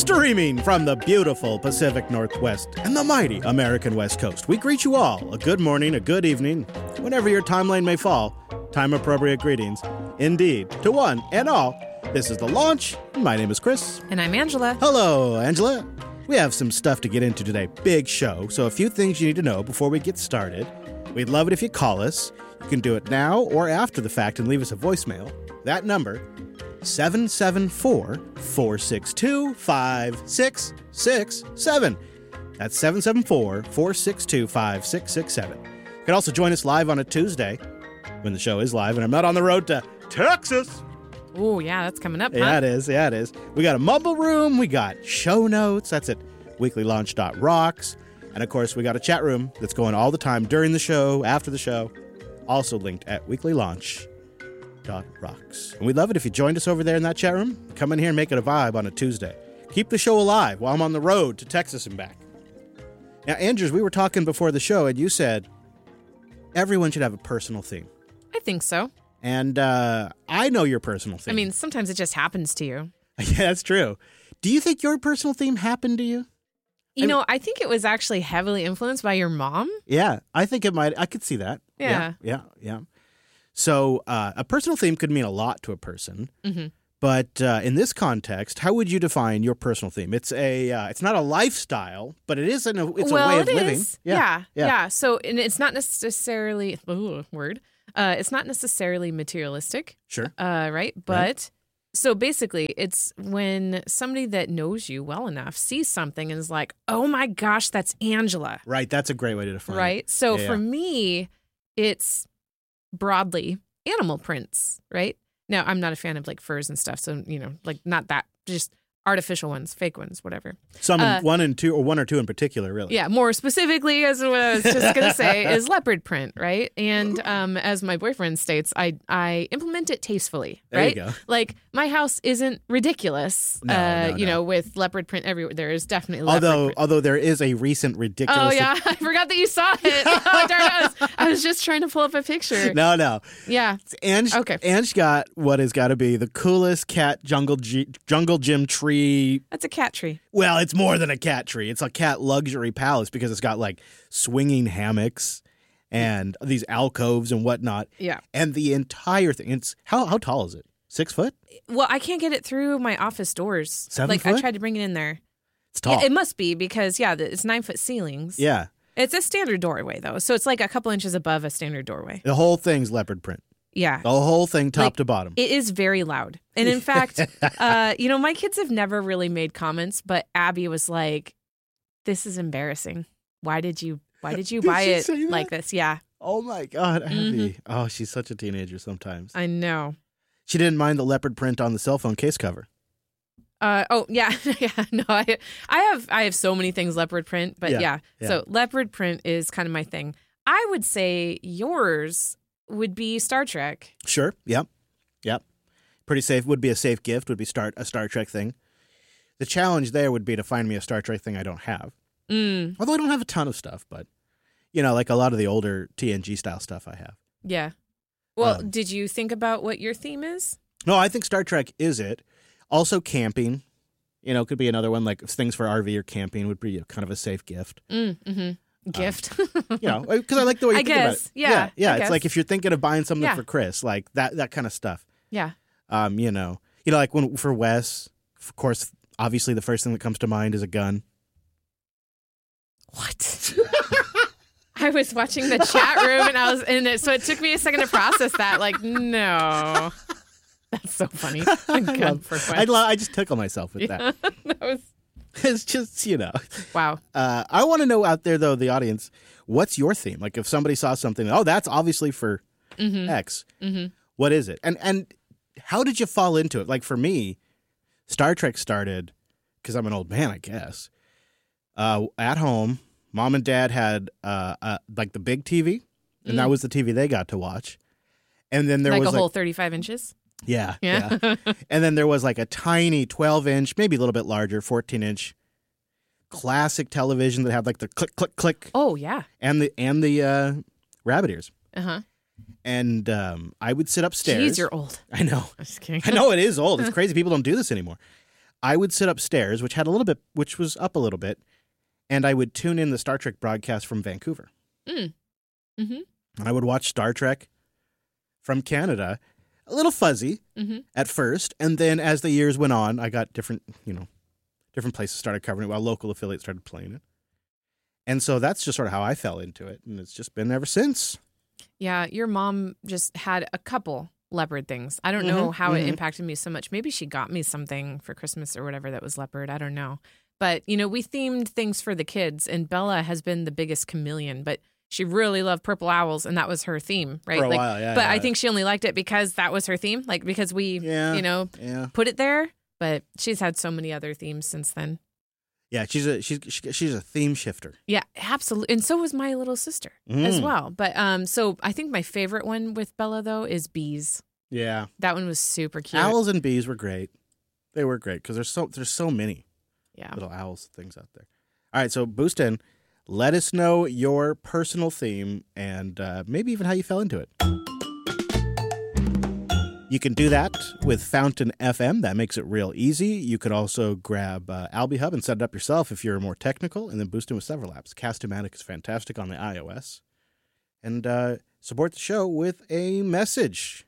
Streaming from the beautiful Pacific Northwest and the mighty American West Coast, we greet you all a good morning, a good evening, whenever your timeline may fall. Time-appropriate greetings, indeed, to one and all. This is The Launch. My name is Chris. And I'm Angela. Hello, Angela. We have some stuff to get into today. Big show, so a few things you need to know before we get started. We'd love it if you call us. You can do it now or after the fact and leave us a voicemail. That number, 774-462-5667. That's 774-462-5667. You can also join us live on a Tuesday when the show is live and I'm not on the road to Texas. Oh, yeah, that's coming up, huh? Yeah, it is. Yeah, it is. We got a mumble room. We got show notes. That's at weeklylaunch.rocks. And, of course, we got a chat room that's going all the time during the show, after the show. Also linked at weeklylaunch.rocks. And we'd love it if you joined us over there in that chat room. Come in here and make it a vibe on a Tuesday. Keep the show alive while I'm on the road to Texas and back. Now, Andrews, we were talking before the show, and you said everyone should have a personal theme. I think so. And I know your personal theme. I mean, sometimes it just happens to you. Yeah, that's true. Do you think your personal theme happened to you? I think it was actually heavily influenced by your mom. Yeah, I think it might. I could see that. Yeah. Yeah. So a personal theme could mean a lot to a person. Mm-hmm. But in this context, how would you define your personal theme? It's it's not a lifestyle, but it is a way of living. Yeah. So and it's not necessarily it's not necessarily materialistic. Sure. Right. But so basically, it's when somebody that knows you well enough sees something and is like, "Oh my gosh, that's Angela." Right. That's a great way to define it. Right. So for me, it's broadly animal prints. Right. Now, I'm not a fan of like furs and stuff. So, like not that, just artificial ones, fake ones, whatever. Some one or two in particular, really. Yeah, more specifically, as what I was just going to say, is leopard print, right? And as my boyfriend states, I implement it tastefully, right? There you go. Like, my house isn't ridiculous, No. with leopard print everywhere. There is definitely leopard print. Although there is a recent ridiculous... Oh, yeah, I forgot that you saw it. Oh, darn, I was just trying to pull up a picture. No. Yeah. Ange got what has got to be the coolest cat jungle gym tree. That's a cat tree. Well, it's more than a cat tree. It's a cat luxury palace because it's got like swinging hammocks and these alcoves and whatnot. Yeah. And the entire thing, it's how tall is it? 6 foot? Well, I can't get it through my office doors. 7 foot? I tried to bring it in there. It's tall. Yeah, it must be because, it's 9-foot ceilings. Yeah. It's a standard doorway, though. So it's like a couple inches above a standard doorway. The whole thing's leopard print. Yeah. The whole thing top to bottom. It is very loud. And in fact, my kids have never really made comments, but Abby was like, "This is embarrassing. Why did you buy it like this?" Yeah. Oh my God, Abby. Mm-hmm. Oh, she's such a teenager sometimes. I know. She didn't mind the leopard print on the cell phone case cover. Yeah. No, I have so many things leopard print, but yeah. So leopard print is kind of my thing. I would say yours would be Star Trek. Sure. Yep. Pretty safe. Would be a safe gift. Would be a Star Trek thing. The challenge there would be to find me a Star Trek thing I don't have. Although I don't have a ton of stuff, but like a lot of the older TNG style stuff I have. Yeah. Well, did you think about what your theme is? No, I think Star Trek is it. Also camping. Could be another one, like things for RV or camping would be kind of a safe gift. Mm-hmm. Gift. Because I like the way you think about it. Yeah. It's like if you're thinking of buying something for Chris, like that kind of stuff. Yeah. Like for Wes, of course, obviously the first thing that comes to mind is a gun. What? I was watching the chat room so it took me a second to process that. Like, no. That's so funny. A gun for Wes. I just tickle myself with that. It's just, Wow. I want to know out there, though, the audience, what's your theme? Like if somebody saw something, that's obviously for X. Mm-hmm. What is it? And how did you fall into it? Like for me, Star Trek started, because I'm an old man, I guess, at home. Mom and Dad had like the big TV, and that was the TV they got to watch. And then there was a whole 35 inches? Yeah. And then there was like a tiny 12-inch, maybe a little bit larger, 14-inch classic television that had like the click, click, click. Oh, yeah. And the rabbit ears. Uh-huh. And I would sit upstairs. Jeez, you're old. I know. I'm just kidding. I know it is old. It's crazy. People don't do this anymore. I would sit upstairs, which was up a little bit, and I would tune in the Star Trek broadcast from Vancouver. Mm-hmm. And I would watch Star Trek from Canada, a little fuzzy at first, and then as the years went on, I got different places started covering it while local affiliates started playing it. And so that's just sort of how I fell into it, and it's just been ever since. Yeah, your mom just had a couple leopard things. I don't know how it impacted me so much. Maybe she got me something for Christmas or whatever that was leopard. I don't know. But, we themed things for the kids, and Bella has been the biggest chameleon, but she really loved purple owls, and that was her theme, right? For a while, yeah. But I think she only liked it because that was her theme, because we, put it there. But she's had so many other themes since then. Yeah, she's a theme shifter. Yeah, absolutely. And so was my little sister as well. But so I think my favorite one with Bella, though, is bees. Yeah. That one was super cute. Owls and bees were great. They were great because there's so many little owls things out there. All right, so Boostin, let us know your personal theme and maybe even how you fell into it. You can do that with Fountain FM. That makes it real easy. You could also grab AlbiHub and set it up yourself if you're more technical, and then boost in with several apps. Cast-O-Matic is fantastic on the iOS. And support the show with a message.